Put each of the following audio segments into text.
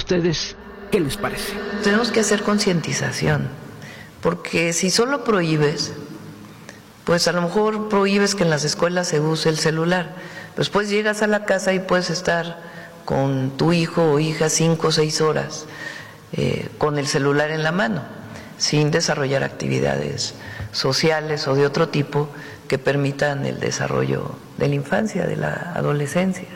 ustedes, ¿qué les parece? Tenemos que hacer concientización, porque si solo prohíbes, pues a lo mejor prohíbes que en las escuelas se use el celular. Después llegas a la casa y puedes estar con tu hijo o hija 5 o 6 horas con el celular en la mano, sin desarrollar actividades sociales o de otro tipo que permitan el desarrollo de la infancia, de la adolescencia.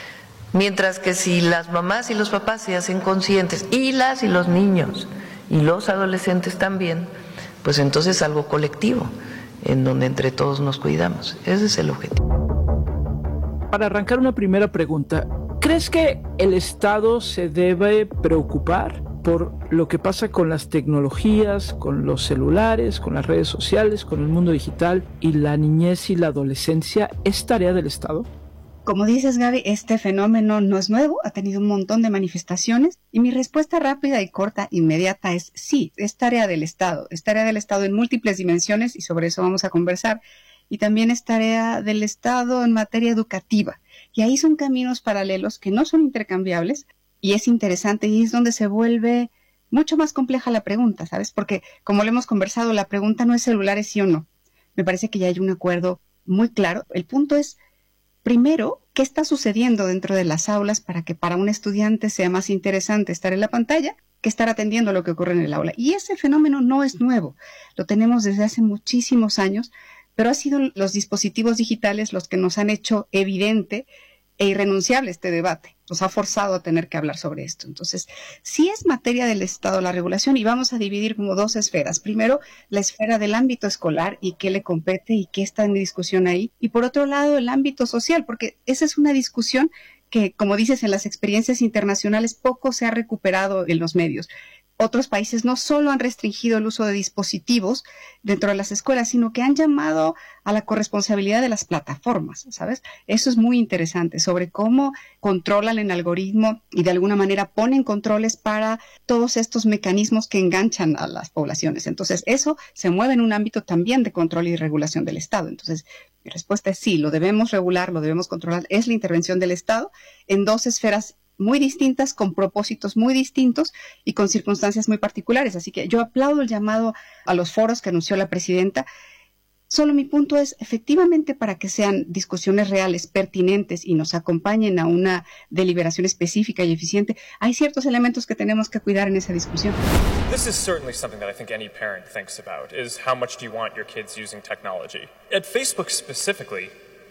Mientras que si las mamás y los papás se hacen conscientes, y los niños y los adolescentes también, pues entonces es algo colectivo, en donde entre todos nos cuidamos. Ese es el objetivo. Para arrancar una primera pregunta, ¿crees que el Estado se debe preocupar por lo que pasa con las tecnologías, con los celulares, con las redes sociales, con el mundo digital y la niñez y la adolescencia? ¿Es tarea del Estado? Como dices, Gaby, este fenómeno no es nuevo, ha tenido un montón de manifestaciones y mi respuesta rápida y corta, inmediata es sí, es tarea del Estado en múltiples dimensiones y sobre eso vamos a conversar, y también es tarea del Estado en materia educativa. Y ahí son caminos paralelos que no son intercambiables y es interesante y es donde se vuelve mucho más compleja la pregunta, ¿sabes? Porque como lo hemos conversado, la pregunta no es celulares sí o no. Me parece que ya hay un acuerdo muy claro. El punto es, primero, ¿qué está sucediendo dentro de las aulas para que para un estudiante sea más interesante estar en la pantalla que estar atendiendo a lo que ocurre en el aula? Y ese fenómeno no es nuevo, lo tenemos desde hace muchísimos años, pero han sido los dispositivos digitales los que nos han hecho evidente e irrenunciable este debate. Nos ha forzado a tener que hablar sobre esto. Entonces, sí es materia del Estado la regulación y vamos a dividir como 2 esferas. Primero, la esfera del ámbito escolar y qué le compete y qué está en discusión ahí. Y por otro lado, el ámbito social, porque esa es una discusión que, como dices, en las experiencias internacionales poco se ha recuperado en los medios. Otros países no solo han restringido el uso de dispositivos dentro de las escuelas, sino que han llamado a la corresponsabilidad de las plataformas, ¿sabes? Eso es muy interesante, sobre cómo controlan el algoritmo y de alguna manera ponen controles para todos estos mecanismos que enganchan a las poblaciones. Entonces, eso se mueve en un ámbito también de control y regulación del Estado. Entonces, mi respuesta es sí, lo debemos regular, lo debemos controlar. Es la intervención del Estado en 2 esferas muy distintas, con propósitos muy distintos y con circunstancias muy particulares. Así que yo aplaudo el llamado a los foros que anunció la presidenta. Solo mi punto es, efectivamente, para que sean discusiones reales, pertinentes y nos acompañen a una deliberación específica y eficiente, hay ciertos elementos que tenemos que cuidar en esa discusión. This is certainly something that I think any parent thinks about, is how much do you want your kids using technology? At Facebook specifically,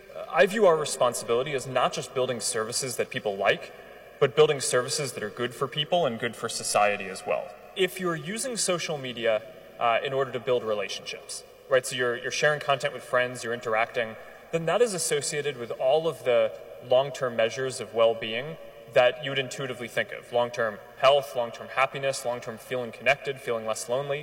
I view our responsibility as not just building services that people like, but building services that are good for people and good for society as well. If you're using social media in order to build relationships, right, so you're sharing content with friends, you're interacting, then that is associated with all of the long-term measures of well-being that you would intuitively think of. Long-term health, long-term happiness, long-term feeling connected, feeling less lonely.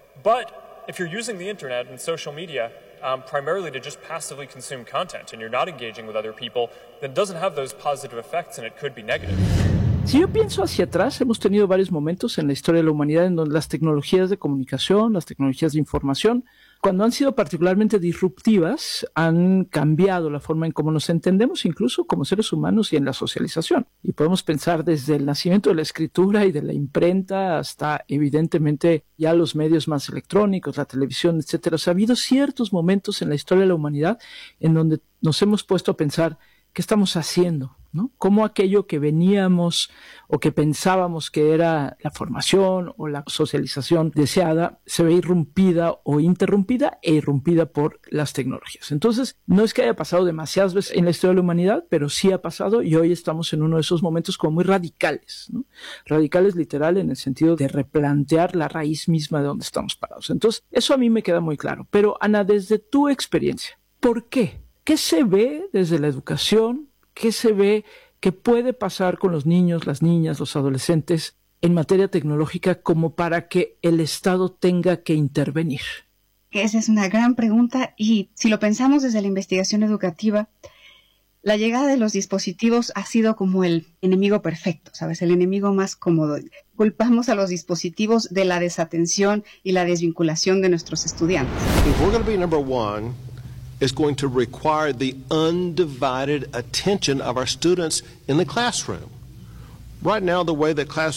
But if you're using the internet and social media primarily to just passively consume content and you're not engaging with other people, then it doesn't have those positive effects and it could be negative. Si yo pienso hacia atrás, hemos tenido varios momentos en la historia de la humanidad en donde las tecnologías de comunicación, las tecnologías de información, cuando han sido particularmente disruptivas, han cambiado la forma en cómo nos entendemos, incluso como seres humanos y en la socialización. Y podemos pensar desde el nacimiento de la escritura y de la imprenta hasta, evidentemente, ya los medios más electrónicos, la televisión, etcétera. O sea, ha habido ciertos momentos en la historia de la humanidad en donde nos hemos puesto a pensar, ¿qué estamos haciendo? ¿No? Cómo aquello que veníamos o que pensábamos que era la formación o la socialización deseada se ve irrumpida o interrumpida e irrumpida por las tecnologías. Entonces, no es que haya pasado demasiadas veces en la historia de la humanidad, pero sí ha pasado y hoy estamos en uno de esos momentos como muy radicales, ¿no? Radicales literal en el sentido de replantear la raíz misma de donde estamos parados. Entonces, eso a mí me queda muy claro. Pero, Ana, desde tu experiencia, ¿por qué? ¿Qué se ve desde la educación? ¿Qué se ve que puede pasar con los niños, las niñas, los adolescentes en materia tecnológica como para que el Estado tenga que intervenir? Esa es una gran pregunta y si lo pensamos desde la investigación educativa, la llegada de los dispositivos ha sido como el enemigo perfecto, ¿sabes? El enemigo más cómodo. Culpamos a los dispositivos de la desatención y la desvinculación de nuestros estudiantes. If we're going to be number one, is going to require the undivided attention of our students in the classroom. Right now, the way that